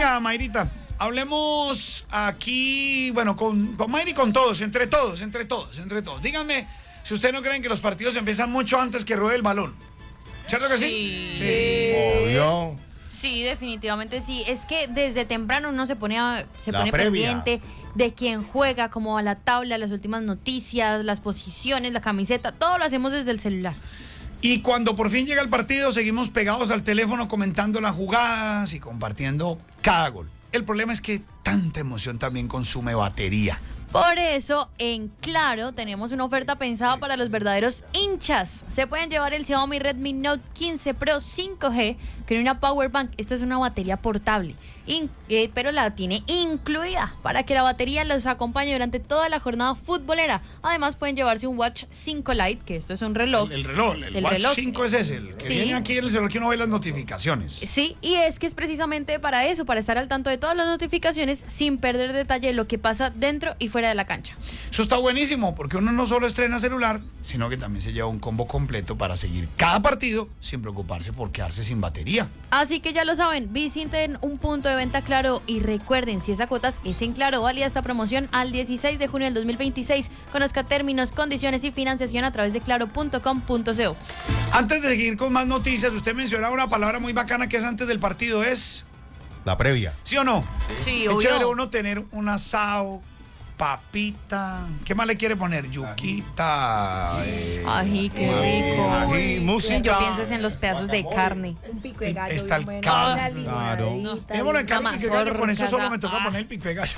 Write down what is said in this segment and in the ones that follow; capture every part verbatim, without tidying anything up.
Venga, Mayrita, hablemos aquí, bueno, con, con Mayri, con todos, entre todos, entre todos, entre todos. Díganme si ustedes no creen que los partidos empiezan mucho antes que ruede el balón. ¿Cierto que sí? Sí. Sí. Obvio. Sí, definitivamente sí. Es que desde temprano uno se pone, a, se La pone previa. pendiente de quién juega, cómo va la tabla, las últimas noticias, las posiciones, la camiseta, todo lo hacemos desde el celular. Y cuando por fin llega el partido, seguimos pegados al teléfono comentando las jugadas y compartiendo cada gol. El problema es que tanta emoción también consume batería. Por eso, en Claro, tenemos una oferta pensada para los verdaderos hinchas. Se pueden llevar el Xiaomi Redmi Note quince Pro cinco G con una Power Bank. Esta es una batería portable, in- eh, pero la tiene incluida para que la batería los acompañe durante toda la jornada futbolera. Además, pueden llevarse un Watch cinco Lite, que esto es un reloj. El, el reloj, el, El Watch reloj. cinco es ese, el que Sí. viene aquí en el celular que uno ve las notificaciones. Sí, y es que es precisamente para eso, para estar al tanto de todas las notificaciones sin perder detalle de lo que pasa dentro y fuera de la cancha. Eso está buenísimo, porque uno no solo estrena celular, sino que también se lleva un combo completo para seguir cada partido sin preocuparse por quedarse sin batería. Así que ya lo saben, visiten un punto de venta Claro y recuerden, si es a cuotas, es en Claro. Válida esta promoción al dieciséis de junio del dos mil veintiséis. Conozca términos, condiciones y financiación a través de claro punto com punto co. Antes de seguir con más noticias, usted mencionaba una palabra muy bacana que es antes del partido, ¿es? La previa. ¿Sí o no? Sí, Qué chévere uno tener un asado, papita, ¿qué más le quiere poner? Yuquita. eh, Ay, qué Ají, rico. ají, música. Yo pienso es en los pedazos de carne. Un pico de gallo. Está el bien caldo. bueno, una Claro. limonadita, Démosle bien carne, Una pico de gallo, con eso mazorca, solo me toca ah. poner el pico de gallo.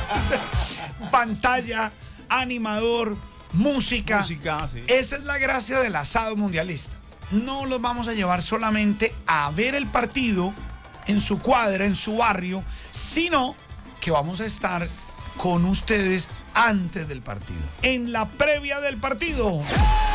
Pantalla, animador, música. Música, sí. Esa es la gracia del asado mundialista. No los vamos a llevar solamente a ver el partido en su cuadra, en su barrio, sino que vamos a estar con ustedes antes del partido, en la previa del partido.